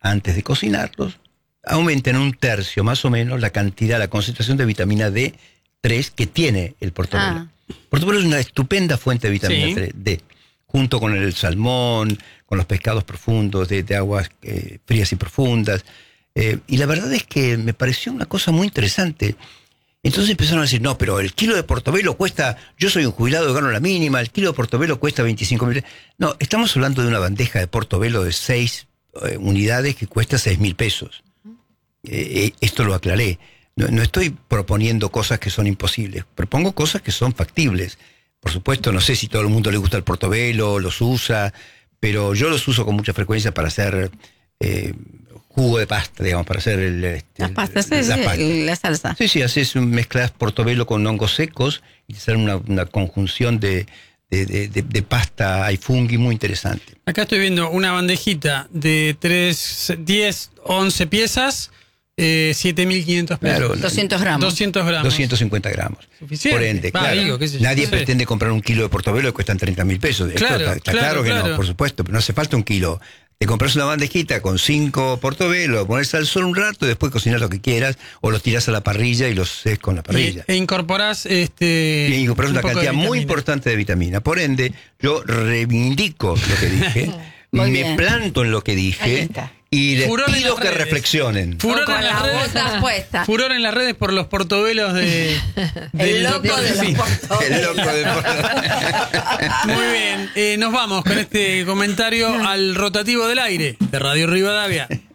antes de cocinarlos, aumenten un tercio más o menos la cantidad, la concentración de vitamina D3 que tiene el portobelo. El portobelo es una estupenda fuente de vitamina D, junto con el salmón, con los pescados profundos, de aguas frías y profundas. Y la verdad es que me pareció una cosa muy interesante. Entonces empezaron a decir, no, pero el kilo de portobelo cuesta, yo soy un jubilado, gano la mínima, el kilo de portobelo cuesta 25.000. No, estamos hablando de una bandeja de portobelo de 6 unidades que cuesta 6.000 pesos. Esto lo aclaré. No estoy proponiendo cosas que son imposibles, propongo cosas que son factibles. Por supuesto, no sé si todo el mundo le gusta el portobelo, los usa, pero yo los uso con mucha frecuencia para hacer jugo de pasta, digamos, para hacer las pastas, la salsa. Sí, haces mezclas portobelo con hongos secos y hacer una conjunción de pasta ai funghi muy interesante. Acá estoy viendo una bandejita de 10, 11 piezas, 7.500 pesos. Claro, 200 gramos. 250 gramos. Suficiente. Por ende, claro, nadie pretende comprar un kilo de portobelo que cuestan 30.000 pesos. Claro, está claro que no, por supuesto, pero no hace falta un kilo. Te compras una bandejita con 5 portobelos, pones al sol un rato y después cocinas lo que quieras, o los tirás a la parrilla y los haces con la parrilla. E incorporás una cantidad muy importante de vitamina. Por ende, yo reivindico lo que dije, me planto en lo que dije y les pido que reflexionen. Furor en las redes por los portobelos de el loco de los portobelos. El loco de Muy bien, nos vamos con este comentario al rotativo del aire de Radio Rivadavia.